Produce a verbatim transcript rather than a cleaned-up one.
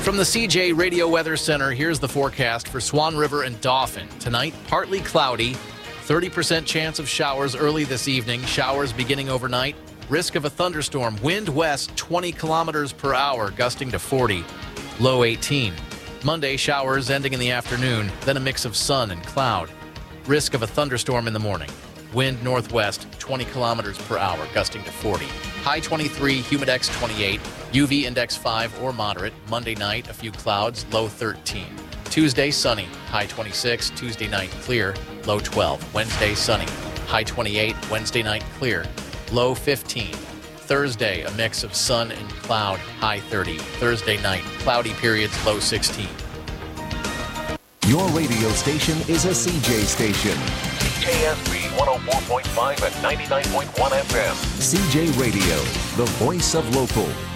From the C J Radio Weather Center, here's the forecast for Swan River and Dauphin. Tonight, partly cloudy, thirty percent chance of showers early this evening, showers beginning overnight, risk of a thunderstorm, wind west twenty kilometers per hour, gusting to forty, low eighteen. Monday, showers ending in the afternoon, then a mix of sun and cloud. Risk of a thunderstorm in the morning. Wind northwest twenty kilometers per hour, gusting to forty. High twenty-three, humidex twenty-eight, U V index five or moderate. Monday night, a few clouds, low thirteen. Tuesday, sunny, high twenty-six. Tuesday night, clear, low twelve. Wednesday, sunny, high twenty-eight. Wednesday night, clear, low fifteen. Thursday, a mix of sun and cloud, high thirty. Thursday night, cloudy periods, low sixteen. Your radio station is a C J station. K S B one oh four point five and ninety-nine point one F M. C J Radio, the voice of local.